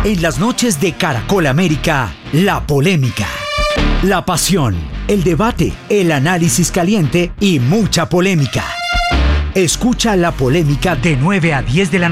En las noches de Caracol América, la polémica, la pasión, el debate, el análisis caliente y mucha polémica. Escucha La Polémica de 9 a 10 de la noche.